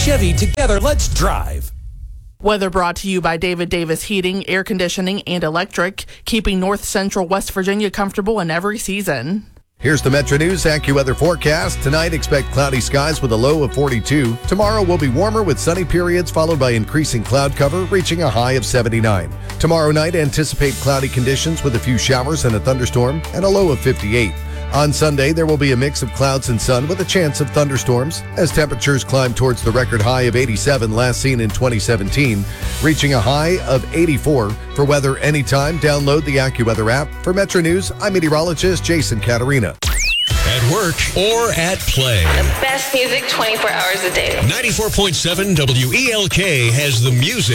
Chevy, together, let's drive. Weather brought to you by David Davis Heating, Air Conditioning, and Electric, keeping North Central West Virginia comfortable in every season. Here's the Metro News AccuWeather forecast. Tonight, expect cloudy skies with a low of 42. Tomorrow will be warmer with sunny periods followed by increasing cloud cover, reaching a high of 79. Tomorrow night, anticipate cloudy conditions with a few showers and a thunderstorm and a low of 58. On Sunday, there will be a mix of clouds and sun with a chance of thunderstorms as temperatures climb towards the record high of 87 last seen in 2017, reaching a high of 84. For weather anytime, download the AccuWeather app. For Metro News, I'm meteorologist Jason Caterina. At work or at play. The best music 24 hours a day. 94.7 WELK has the music.